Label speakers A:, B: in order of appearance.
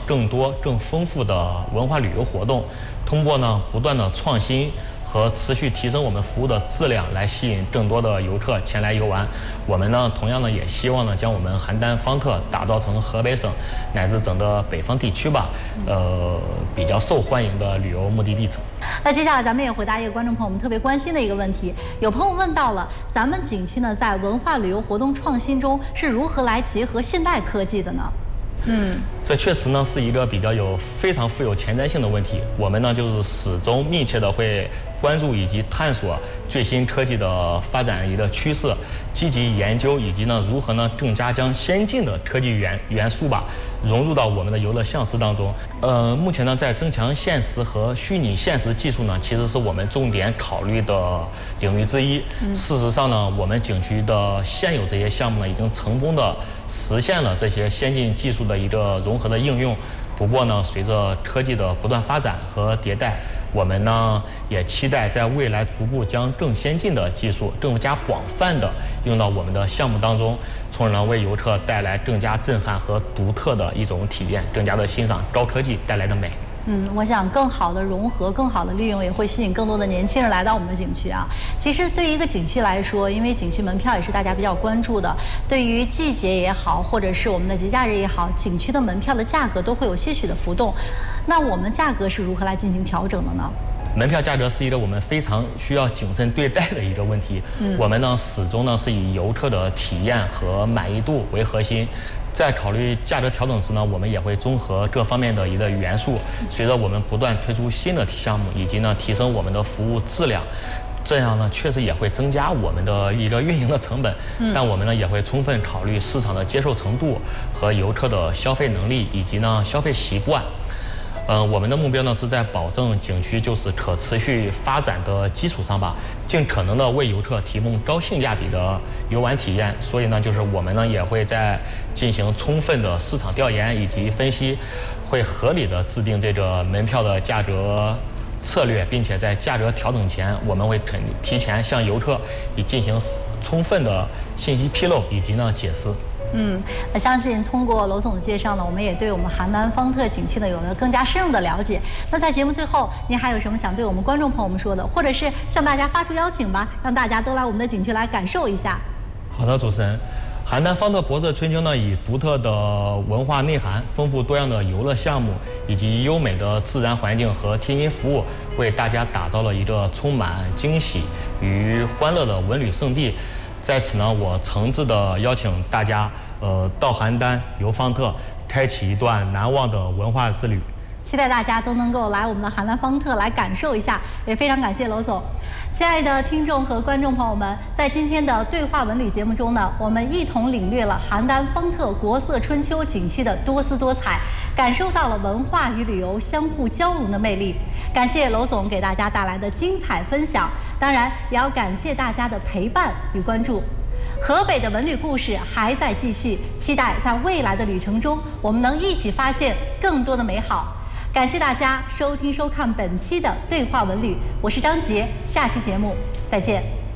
A: 更多、更丰富的文化旅游活动，通过呢不断的创新和持续提升我们服务的质量，来吸引更多的游客前来游玩。我们呢，同样呢，也希望呢，将我们邯郸方特打造成河北省乃至整个北方地区吧，比较受欢迎的旅游目的地。
B: 那接下来咱们也回答一个观众朋友们特别关心的一个问题，有朋友问到了，咱们景区呢在文化旅游活动创新中是如何来结合现代科技的呢？
A: 这确实呢是一个非常富有前瞻性的问题。我们呢就是始终密切的会关注以及探索最新科技的发展一个趋势，积极研究以及呢如何呢更加将先进的科技元素吧融入到我们的游乐项目当中。目前呢在增强现实和虚拟现实技术呢，其实是我们重点考虑的领域之一。事实上呢，我们景区的现有这些项目呢，已经成功的实现了这些先进技术的一个融合的应用。不过呢，随着科技的不断发展和迭代，我们呢也期待在未来逐步将更先进的技术更加广泛的用到我们的项目当中，从而呢为游客带来更加震撼和独特的一种体验，更加的欣赏高科技带来的美。
B: 我想更好的融合、更好的利用，也会吸引更多的年轻人来到我们的景区啊。其实对于一个景区来说，因为景区门票也是大家比较关注的，对于季节也好，或者是我们的节假日也好，景区的门票的价格都会有些许的浮动。那我们价格是如何来进行调整的呢？
A: 门票价格是一个我们非常需要谨慎对待的一个问题。我们呢始终呢是以游客的体验和满意度为核心。在考虑价格调整时呢，我们也会综合各方面的一个元素。随着我们不断推出新的项目，以及呢提升我们的服务质量，这样呢确实也会增加我们的一个运营的成本。但我们呢也会充分考虑市场的接受程度和游客的消费能力以及呢消费习惯。我们的目标呢是在保证景区就是可持续发展的基础上吧，尽可能的为游客提供高性价比的游玩体验。所以呢，就是我们呢也会在进行充分的市场调研以及分析，会合理的制定这个门票的价格策略，并且在价格调整前，我们会提前向游客进行充分的信息披露以及呢解释。
B: 那相信通过娄总的介绍呢，我们也对我们邯郸方特景区呢有了更加深入的了解。那在节目最后，您还有什么想对我们观众朋友们说的，或者是向大家发出邀请吧，让大家都来我们的景区来感受一下？
A: 好的，主持人。邯郸方特国色春秋呢，以独特的文化内涵、丰富多样的游乐项目以及优美的自然环境和贴心服务，为大家打造了一个充满惊喜与欢乐的文旅胜地。在此呢，我诚挚地邀请大家，到邯郸游方特，开启一段难忘的文化之旅。
B: 期待大家都能够来我们的邯郸方特来感受一下，也非常感谢娄总。亲爱的听众和观众朋友们，在今天的对话文旅节目中呢，我们一同领略了邯郸方特国色春秋景区的多姿多彩，感受到了文化与旅游相互交融的魅力。感谢娄总给大家带来的精彩分享，当然也要感谢大家的陪伴与关注。河北的文旅故事还在继续，期待在未来的旅程中，我们能一起发现更多的美好。感谢大家收听收看本期的对话文旅，我是张杰，下期节目再见。